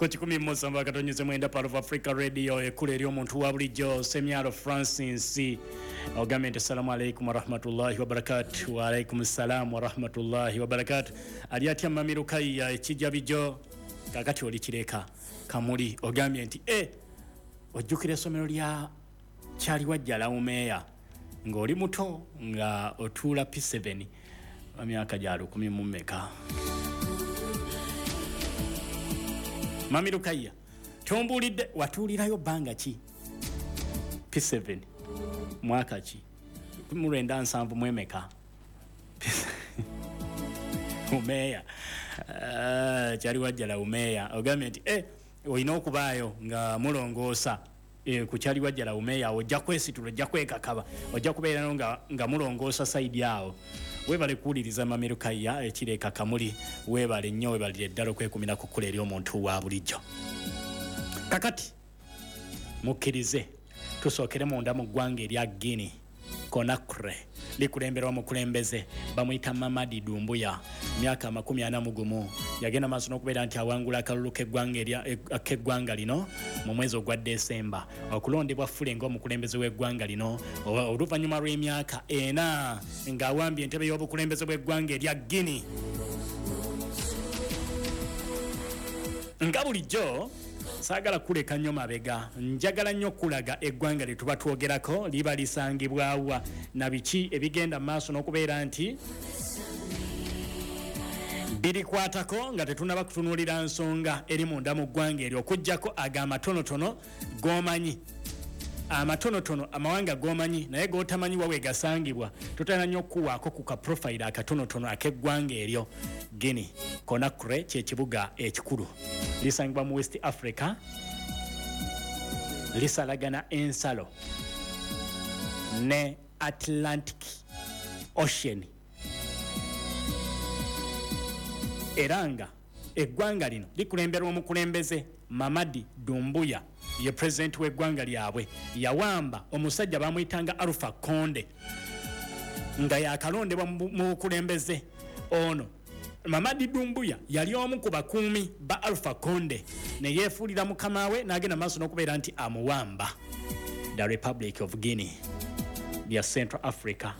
Ko 17 katonyeze mwenda part of Africa Radio ekule eri omuntu wa bulijjo Semyalo Francis Ogamente assalamu alaykum wa rahmatullahi wa barakatuh. Wa alaykum assalam wa rahmatullahi wa barakatuh. Aliatia mamiru kaya ekijja bijo kakati oli kireka kamuli ogambye nti ojjukira essomero lya Kyali Wajjala umeya ng'oli muto nga otuula P7 myaka gya 10 mu mmeka. Mami Lukaya tombulidde watuulirayo bbanga ki P7 mwaka ki 1970 mu mmeka umeya Kyali Wajjala umeya ogambye nti olina okubaayo nga mulongoosa ku Kyali Wajjala umeya ojja kwesitula ojja kwekakaba ojja kubeera nga mulongoosa side awo. Webale kuwuliriza Mami Lukaya ekireka kamuli webale nnyo webalire ddala okwekumira ku kkula eri omuntu wa bulijjo. Kakati mukkirize tusookere munda mu ggwanga erya Guinea Conakry likulemberwa mukulembeze bamuyita Mamadi Doumbouya myaka 41 yagenda maaso n'okubeera nti awangula akalulu k'eggwanga lino mu mwezi ogwa Desemba okulondebwa Fule ng'omukulembeze w'eggwanga lino oluvannyuma lw'emyaka 4 ng'awambye entebe y'obukulembeze bw'eggwanga erya Guinea. Nga bulijjo saagala kuleka nnyo mabega njagala nnyo kulaga eggwanga lye tuba twogerako liba lisangibwawa na biki ebigenda maaso n'okubeera nti birikwatako nga tetunaba kutunuulira nsonga eri munda mu ggwanga eryo okuggyako ag'amatonotono g'omanyi amatonotono amawanga g'omanyi naye g'otamanyi wawe gasangibwa tutera nnyo okuwaako ku kaprofayiro akatonotono ak'eggwanga eryo. Guinea Conakry kye kibuga ekikulu lisangibwa mu West Africa lisalagana ensalo ne Atlantic Ocean era nga eggwanga lino likulemberwa omukulembeze Mamadi Doumbouya ye president w'eggwanga lyabwe yawamba omusajja bamuyitanga Alpha Conde nga yakalondebwa mu kulembeze ono. Mamadi Doumbouya yali omu ku bakuumi ba Alpha Conde ne yeefuulira mukama we n'agenda maaso n'okubeera nti amuwamba. The Republic of Guinea ya Central Africa.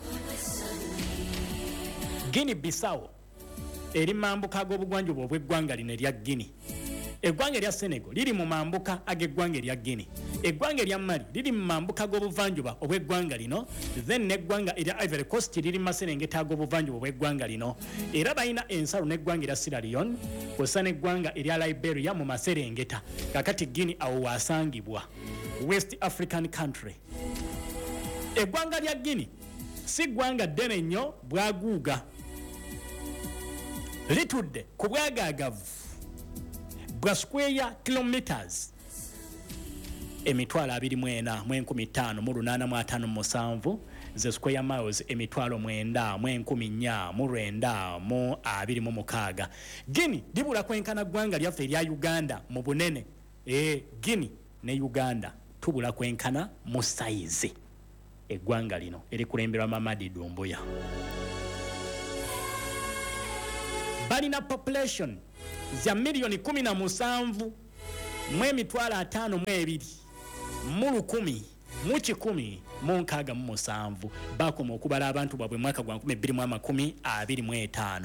Guinea Bissau eri mambuka ag'obugwanjuba obw'eggwanga lino erya Guinea. Eggwanga erya Senegal liri mu mambuka ag'eggwanga erya Guinea. Eggwanga erya Mali liri mu mambuka ag'obuvanjuba obw'eggwanga lino. Then n'eggwanga erya Ivory Coast liri mu maserengeta ag'obuvanjuba obw'eggwanga lino. Era balina ensalo n'eggwanga erya Sierra Leone kw'ossa n'eggwanga erya Liberia mu maserengeta. Kakati Guinea awo wasangibwa West African country. Eggwanga lya Guinea si ggwanga ddene nnyo bwaguuga litudde ku bwagaagavu bwa square kilometers 24,455 ze square miles 9,949,926. Guinea libula kwenkana ggwanga lyaffe erya Uganda mu bunene. Guinea ne Uganda tubula kwenkana mu size. Eggwanga lino erikulemberwa Mamadi Doumbouya. Balina population za milioni 17 mu 5,167 bakoma okubala abantu babwe mwaka gwa 2025.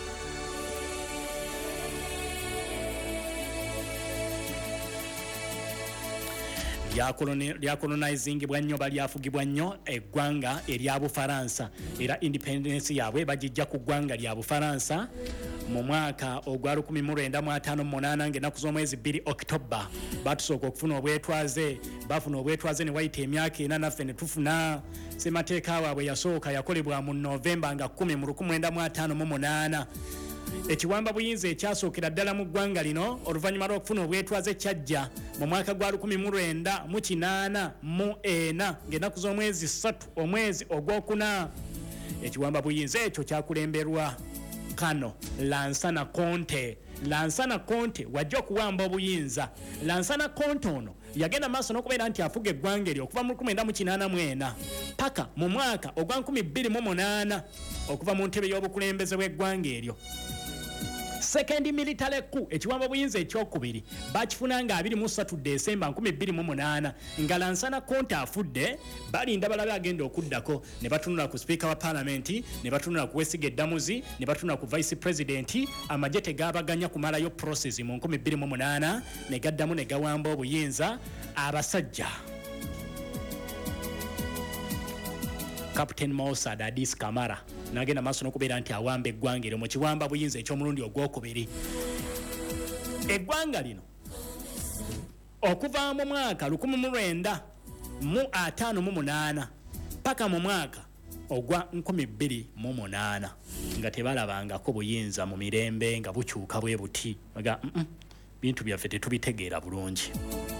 Lyakolonizing bwannyo balyafugibwa nnyo eggwanga erya Bufaransa era independence yaabwe bagijja ku ggwanga lya Bufaransa mu mwaka ogwa 1958 ng'ennaku z'omwezi 2 October batusooka okufuna obwetwaze bafuna obwetwaze ne wayita emyaka 4 naffe ne tufuna ssemateeka waabwe yasooka yakolebwa mu Novemba nga 10 mu 1958. Ekiwamba buyinza ekyasookera ddala mu ggwanga lino oluvannyuma lw'okufuna obwetwaze kyajja mu mwaka gwa 1984 ng'ennaku z'omwezi 3 omwezi ogwokuna. Ekiwamba buyinza ekyo kyakulemberwa Kano Lansana Conte. Lansana Conte wajja okuwamba obuyinza. Lansana Conte ono yagenda maaso n'okubeera nti afuga eggwanga eryo okuva mu 1984 paka mu mwaka ogwa 2008 okuva mu ntebe y'obukulembeze bw'eggwanga eryo. second military coup ekiwamba buyinza ekyokubiri bakifuna nga 23 December 2008 nga Lansana Conte afudde balinda balabe agenda okuddako ne batunula ku speaker wa parliament ne batunula ku Wesige Damuzi ne batunula ku vice president amagye tegabaganya kumalayo process mu 2008 ne gaddamu ne gawamba obuyinza abasajja Captain Mausa Dadis Kamara nagenda maaso n'okubeera nti awamba eggwanga eryo mu kiwamba buyinza eky'omulundi ogwokubiri. Eggwanga lino okuva mu mwaka 1958 paka mu mwaka ogwa 2008 nga tebalabangako buyinza mu mirembe nga bukyuka bwe buti bintu byaffe tetubitegeera bulungi.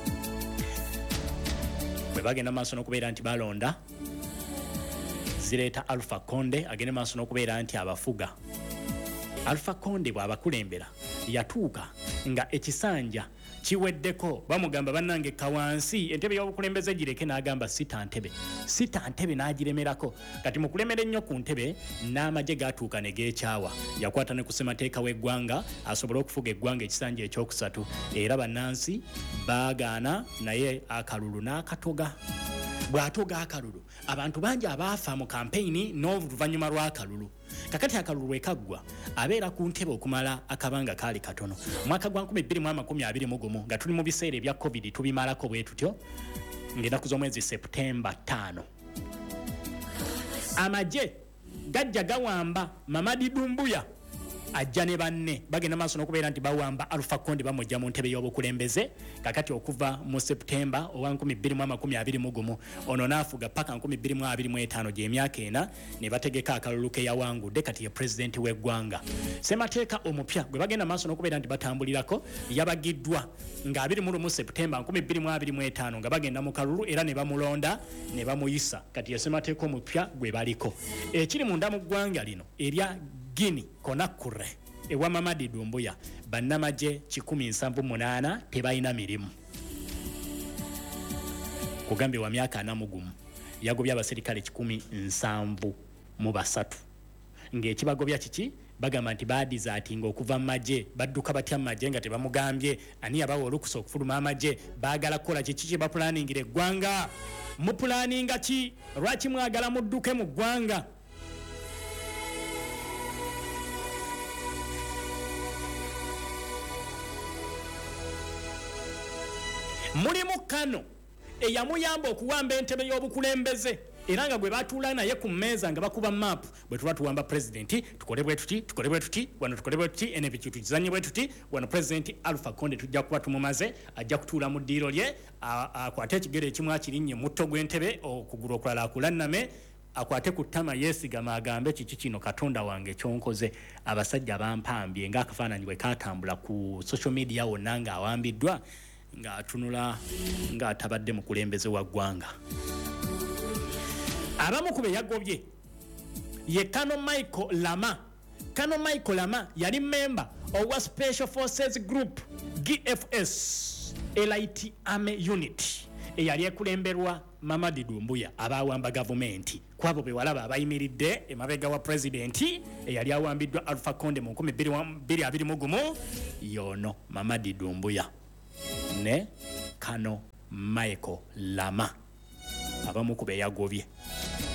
Bwe bagenda maaso n'okubeera nti balonda zireeta Alpha Conde agende maaso n'okubeera nti abafuga. Alpha Conde bw'abakulembera yatuuka nga ekisanja kiweddeko bamugamba bannange kawansi entebe y'obukulembeze gireke n'agamba sita ntebe n'agiremerako kati mu kulemera ennyo ku ntebe n'amagye gatuuka ne geekyawa yakwata ne ku ssemateeka w'eggwanga asobole okufuga eggwanga ekisanja ekyokusatu era bannansi baagaana naye akalulu n'akatoga. Bw'atoga akalulu abantu bangi abaafa mu kampeyini n'oluvannyuma lw'akalulu kakati akalulu ekaggwa abeera ku ntebe okumala akabanga kaali katono. Mwaka gwa 2021 nga tuli mu biseera ebya covid tubimalako bwe tutyo ng'ennaku z'omwezi September 5 amagye gajja gawamba Mamadi Doumbouya ajja ne banne bagenda maaso n'okubeera nti bawamba Alpha Conde bamujja mu ntebe y'obukulembeze kakati okuva mu September owa 2021 ono n'afuga paka 2025 gy'emyaka ena ne bategeka akalulu ke yawangudde kati ye president w'eggwanga. Ssemateeka omupya gwe bagenda maaso n'okubeera nti batambulirako yabagiddwa nga 21 September 2025 nga bagenda mu kalulu era ne bamulonda ne bamuyisa kati ye ssemateeka omupya gwe baliko. Ekiri munda mu ggwanga lino erya Guinea Conakry ewa Mamadi Doumbouya bannamagye 178 tebalina mirimu. Kugambye wa myaka 40 yagobya abaserikale 173 ng'ekibagobya kiki bagamba nti baadiza ati ng'okuva mu magye badduka batya mu magye nga tebamugambye ani yabawa olukusa okufuluma amagye baagala kukola kiki kye bapulaningira eggwanga mupulaninga ki lwaki mwagala mudduke mu ggwanga. Mulimu Kano eyamuyamba okuwamba entebe y'obukulembeze era nga gwe batuula naye ku mmeeza nga bakuba map bwe tuba tuwamba president tukole bwe tuti wano tukole bwe tuti ene bikitu kizanye bwe tuti wano president Alpha Conde tujja kuba tumumaze ajja kutuula mu ddiiro lye akwate ekigere ekimu akirinnye mutto gw'entebe okugulu okulala akulanname akwate ku ttama yeesigama agambe kiki kino Katonda wange kyonkoze. Abasajja bampambye ng'akafaananyi bwe katambula ku social media wonna ng'awambiddwa nga atunula nga atabadde mukulembeze wa ggwanga. Abamu ku be yagobye ye Kano Michael Lama. Kano Michael Lama yali member owa Special Forces Group GFS Elite Army Unit eyali ekulemberwa Mamadi Doumbouya abawamba gavumenti kwabo be walaba abayimiridde emabega wa president eyali awambiddwa Alpha Conde mu 2021 yono Mamadi Doumbouya ne Kano Michael Lama abamu ku be yagobye.